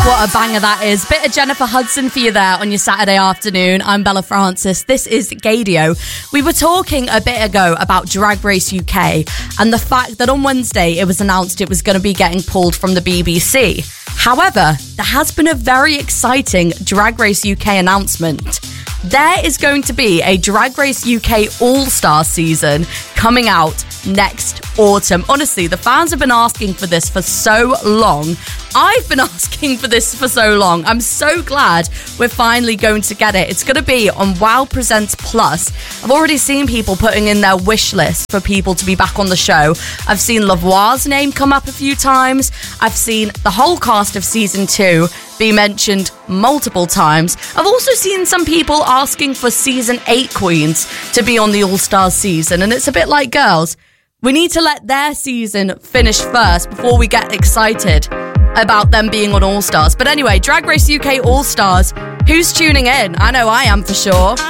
What a banger that is. Bit of Jennifer Hudson for you there on your Saturday afternoon. I'm Bella Francis. This is Gaydio. We were talking a bit ago about Drag Race UK and the fact that on Wednesday it was announced it was going to be getting pulled from the BBC. However, there has been a very exciting Drag Race UK announcement. There is going to be a Drag Race UK All-Star season coming out next autumn. Honestly, the fans have been asking for this for so long. I've been asking for this for so long. I'm so glad we're finally going to get it. It's going to be on WoW Presents Plus. I've already seen people putting in their wish list for people to be back on the show. I've seen Lavoie's name come up a few times. I've seen the whole cast of season 2 be mentioned multiple times. I've also seen some people asking for season 8 queens to be on the All-Stars season, and it's a bit like, girls, we need to let their season finish first before we get excited about them being on All-Stars. But anyway, Drag Race UK All-Stars, who's tuning in? I know I am for sure.